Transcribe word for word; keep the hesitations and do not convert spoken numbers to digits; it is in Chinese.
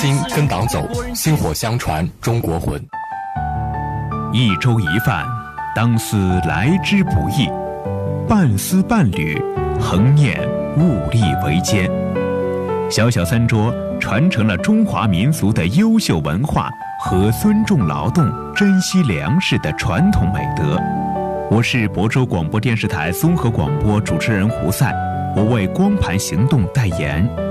心跟党走，薪火相传中国魂。 一粥一饭，当思来之不易；半丝半缕，恒念物力维艰。小小三桌传承了中华民族的优秀文化和尊重劳动、珍惜粮食的传统美德。我是亳州广播电视台综合广播主持人胡赛，我为光盘行动代言。